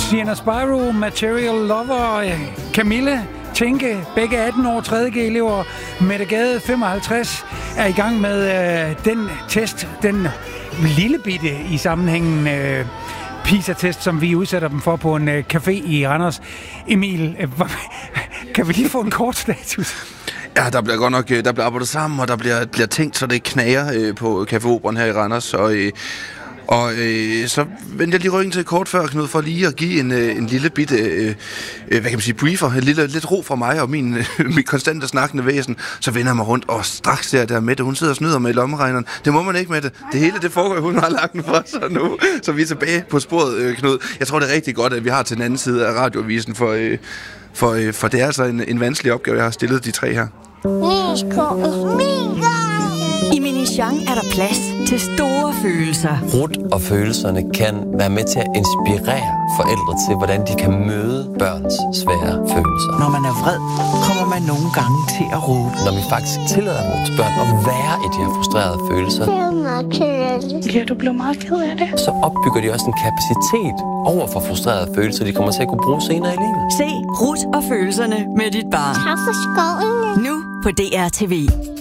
Sienna Spyro, Material Lover, Camille, Tinke, begge 18 år, 3.G-elever, Mette Gade, 55, er i gang med den test, den lille bitte i sammenhængen PISA-test, som vi udsætter dem for på en café i Randers. Emil, kan vi lige få en kort status? Ja, der bliver godt nok arbejdet sammen, og der bliver tænkt, så det knager på Café Operaen her i Randers, og så vendte jeg lige ryggen til kort før, Knud, for lige at give en lille bitte, hvad kan man sige, briefer, lidt ro fra mig og min konstante snakkende væsen. Så vender jeg mig rundt, og straks der Mette, hun sidder og snyder med i lommeregneren. Det må man ikke, Mette. Det hele, det foregår, hun har lagt den for sig nu. Så vi er tilbage på sporet, Knud. Jeg tror, det er rigtig godt, at vi har til den anden side af radioavisen, for det er altså en vanskelig opgave, jeg har stillet de tre her. I Minichang er der plads til store følelser. Rut og følelserne kan være med til at inspirere forældre til, hvordan de kan møde børns svære følelser. Når man er vred, kommer man nogle gange til at råbe. Når vi faktisk tillader vores børn at være i de her frustrerede følelser, Ja, du blev meget ked af det. Så opbygger de også en kapacitet over for frustrerede følelser, de kommer til at kunne bruge senere i livet. Se Rut og følelserne med dit barn. Tak for skoven. Nu på DR TV.